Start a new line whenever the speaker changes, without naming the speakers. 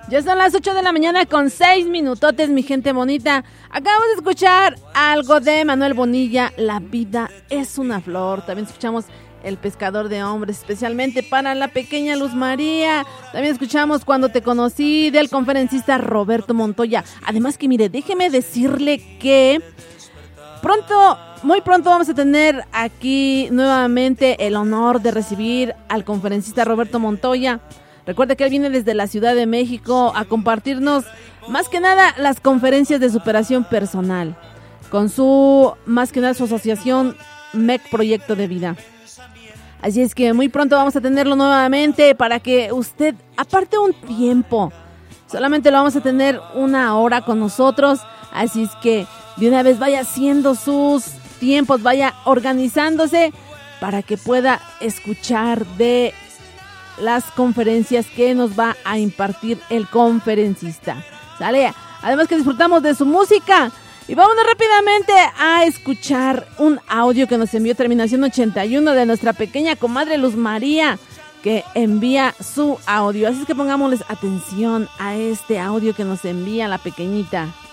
Ya son las 8 de la mañana con 6 minutotes, mi gente bonita. Acabamos de escuchar algo de Manuel Bonilla, La vida es una flor. También escuchamos El pescador de hombres, especialmente para la pequeña Luz María. También escuchamos Cuando te conocí, del conferencista Roberto Montoya. Además que mire, déjeme decirle que muy pronto vamos a tener aquí nuevamente el honor de recibir al conferencista Roberto Montoya. Recuerde que él viene desde la Ciudad de México a compartirnos más que nada las conferencias de superación personal con su asociación MEC Proyecto de Vida. Así es que muy pronto vamos a tenerlo nuevamente para que usted aparte un tiempo. Solamente lo vamos a tener 1 hora con nosotros. Así es que de una vez vaya haciendo sus tiempos, vaya organizándose para que pueda escuchar de las conferencias que nos va a impartir el conferencista. ¿Sale? Además que disfrutamos de su música. Y vámonos rápidamente a escuchar un audio que nos envió terminación 81 de nuestra pequeña comadre Luz María, que envía su audio. Así es que pongámosles atención a este audio que nos envía la pequeñita.